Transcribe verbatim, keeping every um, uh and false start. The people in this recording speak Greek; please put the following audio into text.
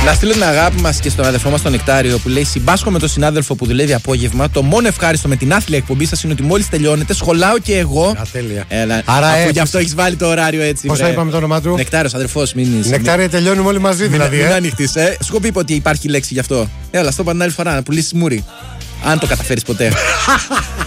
Να στείλω την αγάπη μας και στον αδερφό μας τον Νεκτάριο που λέει: συμπάσχω με τον συνάδελφο που δουλεύει απόγευμα. Το μόνο ευχάριστο με την άθλια εκπομπή σας είναι ότι μόλις τελειώνετε, σχολάω και εγώ. Α, τέλεια. Έλα, άρα αφού έχεις... γι' αυτό έχεις βάλει το ωράριο έτσι. Πώς θα είπαμε το όνομα του? Νεκτάριος, αδερφός, μην είσαι. Νεκτάρια, τελειώνουμε όλοι μαζί δηλαδή. Μην ε? ανοιχτείς, ε. Σου έχω πει ότι υπάρχει λέξη γι' αυτό. Έλα, στο είπα την άλλη φορά να πουλήσεις μούρι. Αν το καταφέρεις ποτέ.